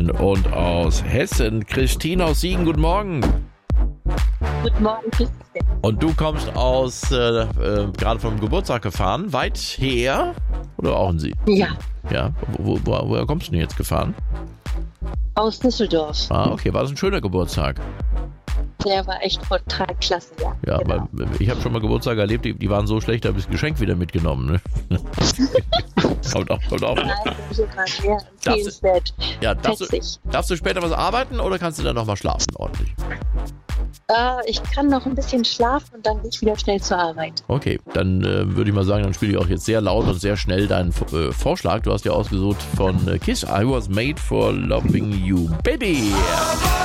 München und aus Hessen. Christine aus Siegen, guten Morgen. Guten Morgen, Christian. Und du kommst aus, gerade vom Geburtstag gefahren, weit her oder auch in Siegen? Ja, Ja, woher kommst du denn jetzt gefahren? aus Düsseldorf. Ah, okay, war das ein schöner Geburtstag? Der war echt total klasse, ja. Ja, genau. aber ich habe schon mal Geburtstage erlebt, die waren so schlecht, da habe ich das Geschenk wieder mitgenommen. Ne? kommt auch. Also, sogar sehr empfehlenswert. Ja, darfst Fetzig. du später was arbeiten oder kannst du dann nochmal schlafen ordentlich? Ich kann noch ein bisschen schlafen und dann gehe ich wieder schnell zur Arbeit. Okay, dann würde ich mal sagen, dann spiele ich auch jetzt sehr laut und sehr schnell deinen Vorschlag. Du hast ja ausgesucht von Kiss, I Was Made for Loving You, Baby.